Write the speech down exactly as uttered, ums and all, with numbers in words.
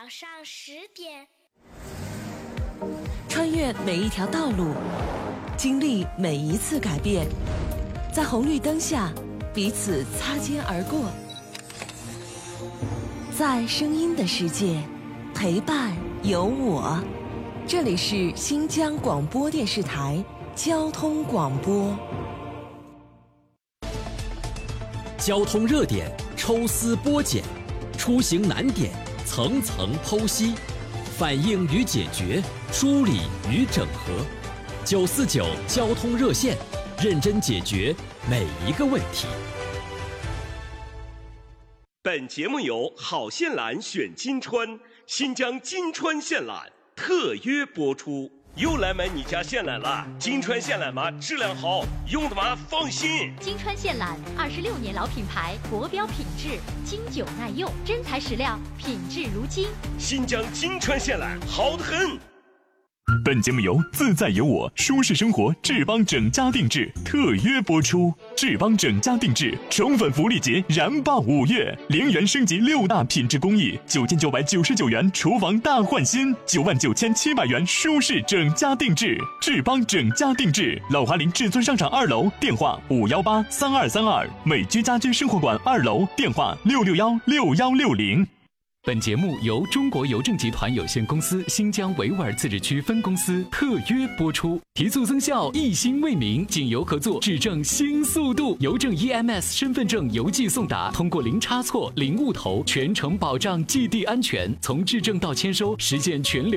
早上十点， 穿越每一条道路，经历每一次改变，在红绿灯下彼此擦肩而过，在声音的世界陪伴有我。这里是新疆广播电视台交通广播。 交通热点抽丝剥茧，出行难点层层剖析，反映与解决，梳理与整合。九四九交通热线，认真解决每一个问题。 本节目由好线缆选金川新疆金川线缆特约播出。又来买你家线缆了，金川线缆嘛，质量好，用的嘛放心。 金川线缆二十六年老品牌，国标品质，经久耐用，真材实料，品质如金。 新疆金川线缆好得很。 本节目由自在有我舒适生活志邦整家定制特约播出。志邦整家定制宠粉福利节燃爆五月，零元升级六大品质工艺，九千九百九十九元厨房大换新，九万九千七百元舒适整家定制。志邦整家定制，老华林至尊商场二楼，电话五幺八三二三二，美居家居生活馆二楼，电话六六幺六幺六零。 本节目由中国邮政集团有限公司新疆维吾尔自治区分公司特约播出。提速增效，一心为民，锦邮合作，质证新速度。邮政 E M S 身份证邮寄送达，通过零差错、零误投，全程保障寄递安全，从质证到签收，实现全流